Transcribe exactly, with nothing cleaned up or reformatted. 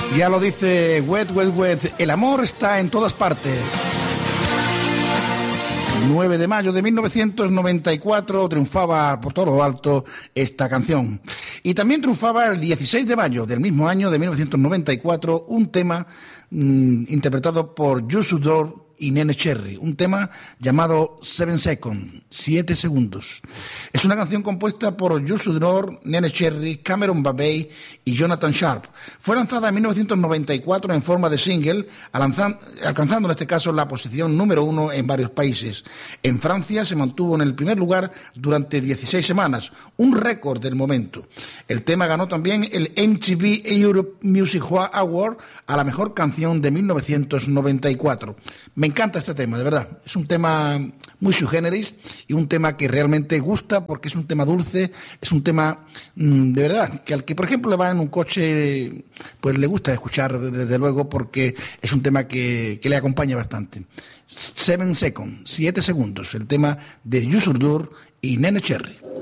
Ya lo dice Wet, Wet, Wet, el amor está en todas partes. nueve de mayo de mil novecientos noventa y cuatro triunfaba por todo lo alto esta canción. Y también triunfaba el dieciséis de mayo del mismo año de mil novecientos noventa y cuatro un tema mmm, interpretado por Youssou N'Dour y Nene Cherry, un tema llamado Seven Seconds, siete segundos. Es una canción compuesta por Youssou N'Dour, Nene Cherry, Cameron Babey y Jonathan Sharp. Fue lanzada en mil novecientos noventa y cuatro en forma de single, alcanzando en este caso la posición número uno en varios países. En Francia se mantuvo en el primer lugar durante dieciséis semanas, un récord del momento. El tema ganó también el M T V Europe Music Award a la mejor canción de mil novecientos noventa y cuatro. Me encanta este tema, de verdad. Es un tema muy sui generis y un tema que realmente gusta porque es un tema dulce, es un tema mmm, de verdad, que al que por ejemplo le va en un coche, pues le gusta escuchar desde luego porque es un tema que, que le acompaña bastante. Seven Seconds, siete segundos, el tema de Youssou N'Dour y Nene Cherry.